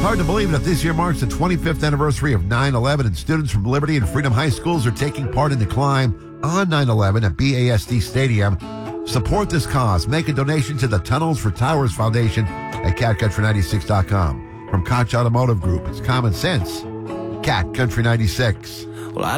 Hard to believe that this year marks the 25th anniversary of 9/11, and students from Liberty and Freedom High Schools are taking part in the climb on 9/11 at BASD Stadium. Support this cause. Make a donation to the Tunnels for Towers Foundation at catcountry96.com. From Koch Automotive Group, it's common sense. Cat Country 96. Well,